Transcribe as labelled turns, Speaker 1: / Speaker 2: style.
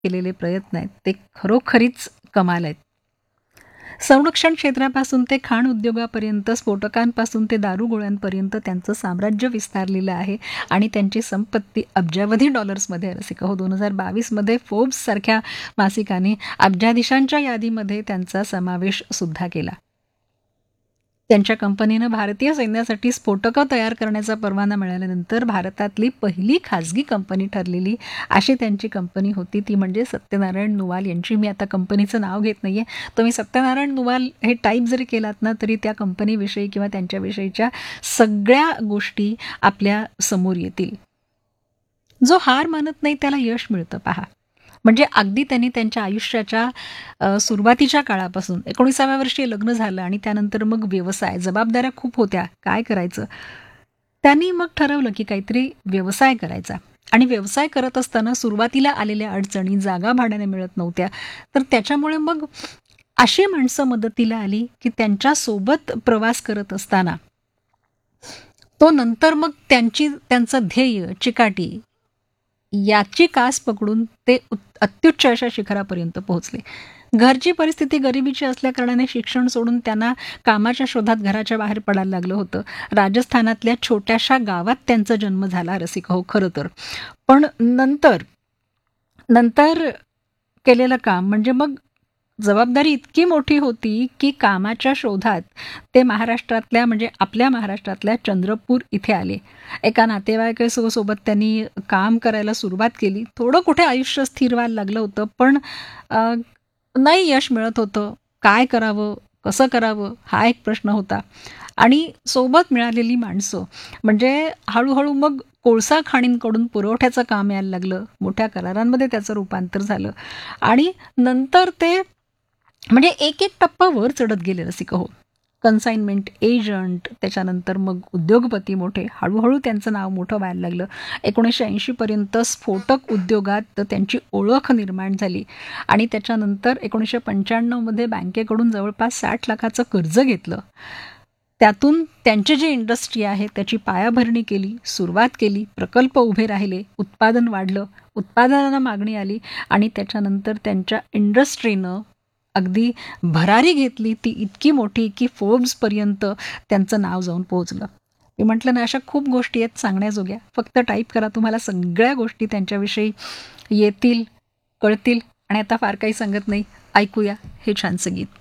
Speaker 1: केलेले प्रयत्न आहेत ते खरोखरीच कमाल आहेत. संरक्षण क्षेत्रापासून ते खाण उद्योगापर्यंत, स्फोटकांपासून ते दारुगोळ्यांपर्यंत त्यांचं साम्राज्य विस्तारलेलं आहे आणि त्यांची संपत्ती अब्जावधी डॉलर्समध्ये आहे. रसिका हो, 2022मध्ये फोर्ब्स सारख्या मासिकाने अब्जाधीशांच्या यादीमध्ये त्यांचा समावेश सुद्धा केला. त्यांच्या कंपनीनं भारतीय सैन्यासाठी स्फोटकं तयार करण्याचा परवाना मिळाल्यानंतर भारतातली पहिली खाजगी कंपनी ठरलेली अशी त्यांची कंपनी होती, ती म्हणजे सत्यनारायण नुवाल यांची. मी आता कंपनीचं नाव घेत नाहीये, तुम्ही सत्यनारायण नुवाल हे टाईप जरी केलात ना तरी त्या कंपनीविषयी किंवा त्यांच्याविषयीच्या सगळ्या गोष्टी आपल्या समोर येतील. जो हार मानत नाही त्याला यश मिळतं पहा. म्हणजे अगदी त्यांनी त्यांच्या आयुष्याच्या सुरुवातीच्या काळापासून 19व्या वर्षी लग्न झालं आणि त्यानंतर मग व्यवसाय, जबाबदाऱ्या खूप होत्या, काय करायचं. त्यांनी मग ठरवलं की काहीतरी व्यवसाय करायचा आणि व्यवसाय करत असताना सुरुवातीला आलेल्या अडचणी, जागा भाड्याने मिळत नव्हत्या, तर त्याच्यामुळे मग अशी माणसं मदतीला आली की त्यांच्यासोबत प्रवास करत असताना तो नंतर मग त्यांचं ध्येय, चिकाटी याची कास पकडून ते अत्युच्च अशा शिखरापर्यंत पोहोचले. घरची परिस्थिती गरिबीची असल्याकारणाने शिक्षण सोडून त्यांना कामाच्या शोधात घराच्या बाहेर पडायला लागलं होतं. राजस्थानातल्या छोट्याशा गावात त्यांचा जन्म झाला रसिका हो खरं तर. पण नंतर नंतर केलेलं काम म्हणजे मग जबाबदारी इतकी मोठी होती की कामाच्या शोधात ते महाराष्ट्रातल्या म्हणजे आपल्या महाराष्ट्रातल्या चंद्रपूर इथे आले. एका नातेवाईकासोबत त्यांनी काम करायला सुरुवात केली. थोडं कुठे आयुष्य स्थिर व्हायला लागलं होतं, पण नाही यश मिळत होतं. काय करावं, कसं करावं हा एक प्रश्न होता. आणि सोबत मिळालेली माणसं म्हणजे हळूहळू मग कोळसा खाणींकडून पुरवठ्याचं काम यायला लागलं. मोठ्या करारांमध्ये त्याचं रूपांतर झालं आणि नंतर ते म्हणजे एक एक टप्पा वर चढत गेले रसिका हो. कन्साइनमेंट एजंट, त्याच्यानंतर मग उद्योगपती मोठे, हळूहळू त्यांचं नाव मोठं व्हायला लागलं. 1980 पर्यंत स्फोटक उद्योगात त्यांची ओळख निर्माण झाली आणि त्याच्यानंतर 1995मध्ये बँकेकडून जवळपास 60 लाखाचं कर्ज घेतलं. त्यातून त्यांची जी इंडस्ट्री आहे त्याची पायाभरणी केली, सुरुवात केली, प्रकल्प उभे राहिले, उत्पादन वाढलं, उत्पादनाला मागणी आली आणि त्याच्यानंतर त्यांच्या इंडस्ट्रीनं अगदी भरारी घेतली, ती इतकी मोठी की फोर्ब्सपर्यंत त्यांचं नाव जाऊन पोहोचलं. मी म्हटलं ना, अशा खूप गोष्टी आहेत सांगण्याजोग्या. फक्त टाईप करा, तुम्हाला सगळ्या गोष्टी त्यांच्याविषयी येतील, कळतील. आणि आता फार काही सांगत नाही, ऐकूया हे छानसं गीत.